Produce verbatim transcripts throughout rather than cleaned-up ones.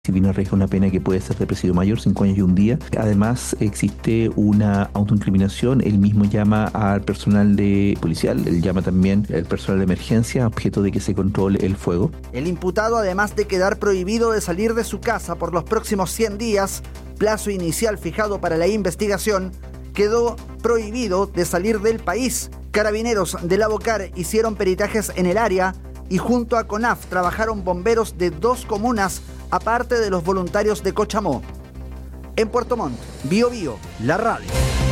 Si bien arriesga una pena que puede ser de presidio mayor, cinco años y un día. Además, existe una autoincriminación. Él mismo llama al personal de policial, él llama también al personal de emergencia, objeto de que se controle el fuego. El imputado, además de quedar prohibido de salir de su casa por los próximos cien días, plazo inicial fijado para la investigación, quedó prohibido de salir del país. Carabineros de la Bocar hicieron peritajes en el área y junto a CONAF trabajaron bomberos de dos comunas, aparte de los voluntarios de Cochamó. En Puerto Montt, Bío Bío, la radio.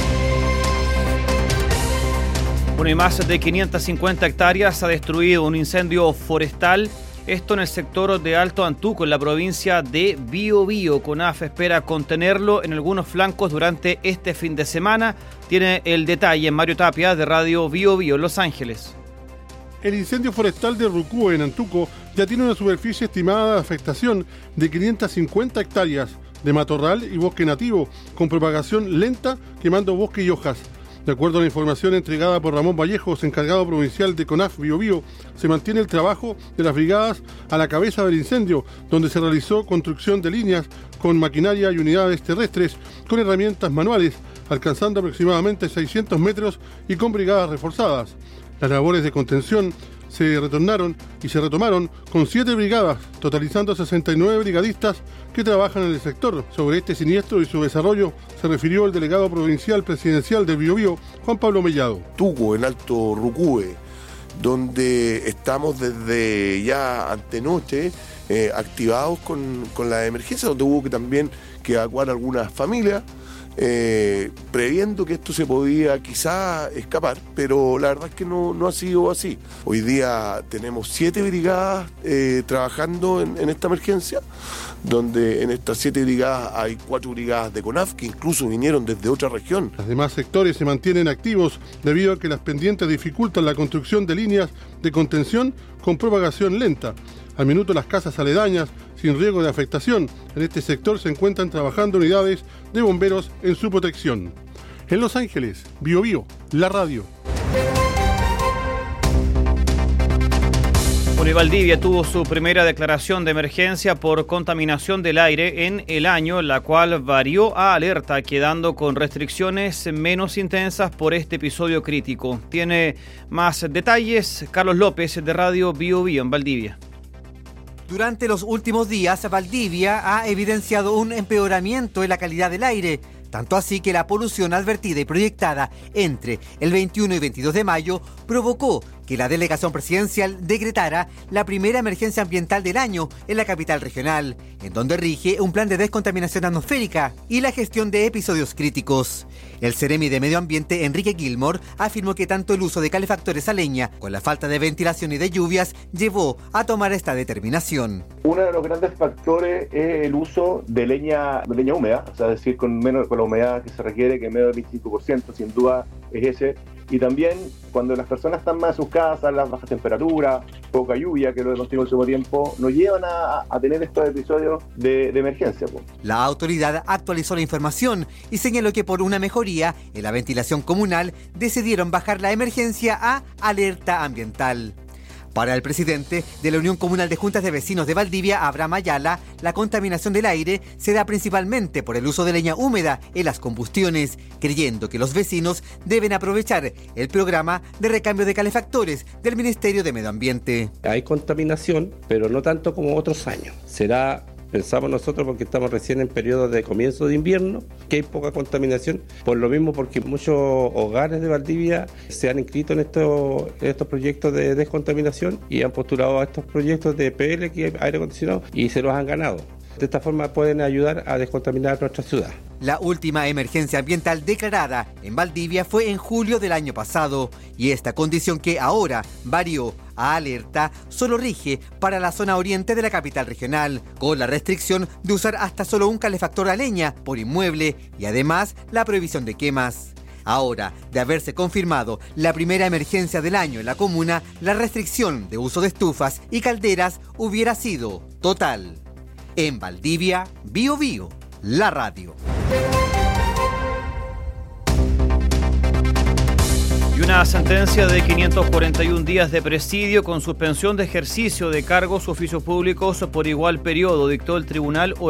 Bueno, y más de quinientas cincuenta hectáreas ha destruido un incendio forestal. Esto en el sector de Alto Antuco, en la provincia de Bío Bío. CONAF espera contenerlo en algunos flancos durante este fin de semana. Tiene el detalle en Mario Tapia, de Radio Bío Bío, Los Ángeles. El incendio forestal de Rucúe, en Antuco, ya tiene una superficie estimada de afectación de quinientas cincuenta hectáreas de matorral y bosque nativo, con propagación lenta, quemando bosque y hojas. De acuerdo a la información entregada por Ramón Vallejos, encargado provincial de CONAF Bío Bío, se mantiene el trabajo de las brigadas a la cabeza del incendio, donde se realizó construcción de líneas con maquinaria y unidades terrestres con herramientas manuales, alcanzando aproximadamente seiscientos metros y con brigadas reforzadas. Las labores de contención se retornaron y se retomaron con siete brigadas, totalizando sesenta y nueve brigadistas que trabajan en el sector. Sobre este siniestro y su desarrollo se refirió el delegado provincial presidencial de Bío Bío, Juan Pablo Mellado. Tuco, en Alto Rucúe, donde estamos desde ya antenoche eh, activados con, con la emergencia, donde hubo que también que evacuar algunas familias. Eh, previendo que esto se podía quizá escapar, pero la verdad es que no, no ha sido así. Hoy día tenemos siete brigadas eh, trabajando en, en esta emergencia, donde en estas siete brigadas hay cuatro brigadas de CONAF que incluso vinieron desde otra región. Los demás sectores se mantienen activos debido a que las pendientes dificultan la construcción de líneas de contención con propagación lenta. Al minuto las casas aledañas, sin riesgo de afectación, en este sector se encuentran trabajando unidades de bomberos en su protección. En Los Ángeles, Bío Bío, la radio. Bueno, y Valdivia tuvo su primera declaración de emergencia por contaminación del aire en el año, la cual varió a alerta, quedando con restricciones menos intensas por este episodio crítico. Tiene más detalles Carlos López, de Radio Bío Bío, en Valdivia. Durante los últimos días, Valdivia ha evidenciado un empeoramiento en la calidad del aire, tanto así que la polución advertida y proyectada entre el veintiuno y veintidós de mayo provocó que la delegación presidencial decretara la primera emergencia ambiental del año en la capital regional, en donde rige un plan de descontaminación atmosférica y la gestión de episodios críticos. El Seremi de Medio Ambiente, Enrique Gilmore, afirmó que tanto el uso de calefactores a leña con la falta de ventilación y de lluvias llevó a tomar esta determinación. Uno de los grandes factores es el uso de leña, de leña húmeda, o sea, es decir, con menos con la humedad que se requiere, que menos del veinticinco por ciento, sin duda es ese. Y también cuando las personas están más en sus casas, las bajas temperaturas, poca lluvia, que lo hemos tenido en el último tiempo, nos llevan a, a tener estos episodios de, de emergencia. Pues. La autoridad actualizó la información y señaló que por una mejoría en la ventilación comunal decidieron bajar la emergencia a alerta ambiental. Para el presidente de la Unión Comunal de Juntas de Vecinos de Valdivia, Abraham Ayala, la contaminación del aire se da principalmente por el uso de leña húmeda en las combustiones, creyendo que los vecinos deben aprovechar el programa de recambio de calefactores del Ministerio de Medio Ambiente. Hay contaminación, pero no tanto como otros años. Será... Pensamos nosotros porque estamos recién en periodo de comienzo de invierno, que hay poca contaminación, por lo mismo porque muchos hogares de Valdivia se han inscrito en estos, en estos proyectos de descontaminación y han postulado a estos proyectos de P L, que es aire acondicionado, y se los han ganado. De esta forma pueden ayudar a descontaminar nuestra ciudad. La última emergencia ambiental declarada en Valdivia fue en julio del año pasado y esta condición, que ahora varió a alerta, solo rige para la zona oriente de la capital regional, con la restricción de usar hasta solo un calefactor a leña por inmueble y además la prohibición de quemas. Ahora, de haberse confirmado la primera emergencia del año en la comuna, la restricción de uso de estufas y calderas hubiera sido total. En Valdivia, Bío Bío, la radio. Y una sentencia de quinientos cuarenta y un días de presidio con suspensión de ejercicio de cargos u oficios públicos por igual periodo dictó el Tribunal